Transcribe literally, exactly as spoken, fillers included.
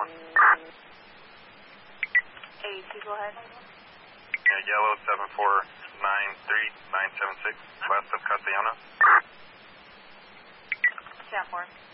A E T, go ahead. Yeah, yellow seven four nine three nine seven six, west of Castellano. Stand for.